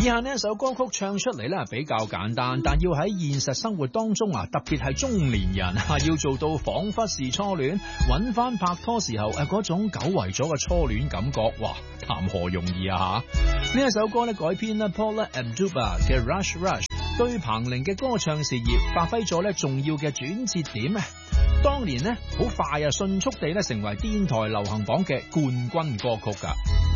下呢一首歌曲唱出嚟咧比較簡單，但要喺現實生活當中啊，特別係中年人要做到仿佛是初戀，揾翻拍拖時候嗰種久違咗嘅初戀感覺，哇，談何容易啊吓！呢一首歌咧改編咧 Paula Abdul 嘅 Rush Rush， 對彭羚嘅歌唱事業發揮咗咧重要嘅轉折點啊！當年呢好快迅速地咧成為電台流行榜嘅冠軍歌曲噶。